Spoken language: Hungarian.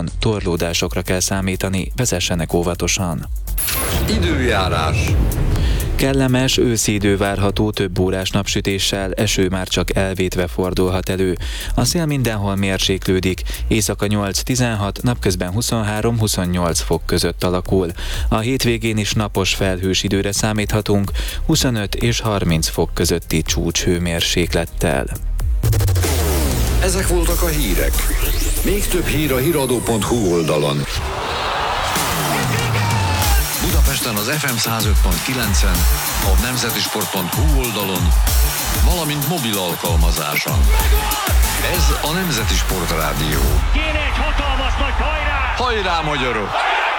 Budapesten torlódásokra kell számítani, vezessenek óvatosan. Időjárás. Kellemes őszi idő várható több órás napsütéssel, eső már csak elvétve fordulhat elő. A szél mindenhol mérséklődik, éjszaka 8-16, napközben 23-28 fok között alakul. A hétvégén is napos felhős időre számíthatunk, 25 és 30 fok közötti csúcshőmérséklettel. Ezek voltak a hírek. Még több hír a hiradó.hu oldalon. Budapesten az FM 105.9-en, a nemzetisport.hu oldalon, valamint mobil alkalmazáson. Ez a Nemzeti Sport Rádió. Kéne egy hatalmas nagy hajrá! Hajrá, magyarok!